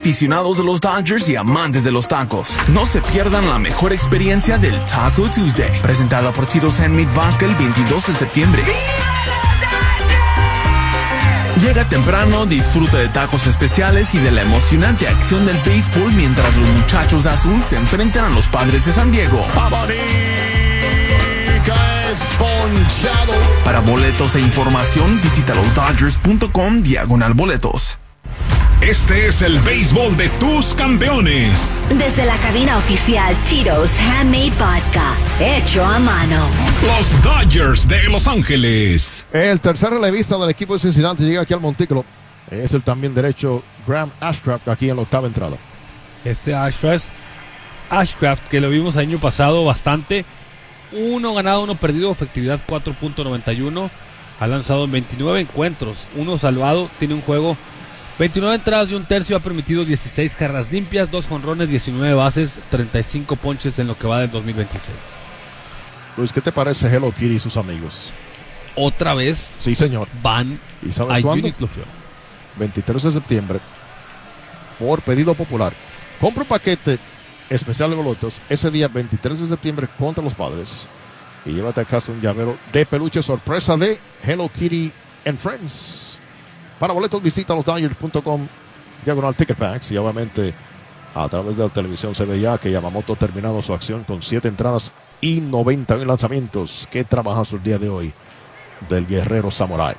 aficionados de los Dodgers y amantes de los tacos, no se pierdan la mejor experiencia del Taco Tuesday, presentada por Tito's Handmade Vodka el 22 de septiembre. Llega temprano, disfruta de tacos especiales y de la emocionante acción del béisbol mientras los muchachos de azul se enfrentan a los Padres de San Diego. Para boletos e información, visita losdodgers.com/boletos. Este es el béisbol de tus campeones. Desde la cabina oficial Tito's Handmade Vodka, hecho a mano. Los Dodgers de Los Ángeles. El tercer relevista del equipo de Cincinnati llega aquí al montículo. Es el también derecho Graham Ashcraft, aquí en la octava entrada. Ashcraft, que lo vimos el año pasado bastante. 1 ganado, 1 perdido, efectividad 4.91. Ha lanzado en 29 encuentros, 1 salvado, tiene un juego 29 entradas y un tercio, ha permitido 16 carreras limpias, 2 jonrones, 19 bases, 35 ponches en lo que va del 2026. Luis, ¿qué te parece Hello Kitty y sus amigos? Otra vez. Sí, señor. Van ¿Y sabes a cuándo? Uniqlo Field. 23 de septiembre. Por pedido popular. Compra un paquete especial de boletos ese día 23 de septiembre contra los Padres. Y llévate a casa un llavero de peluche sorpresa de Hello Kitty and Friends. Para boletos visita losdodgers.com/ticket packs y obviamente a través de la televisión se ve ya que Yamamoto ha terminado su acción con 7 entradas y 91 lanzamientos. Qué trabajazo el día de hoy del guerrero Samurai.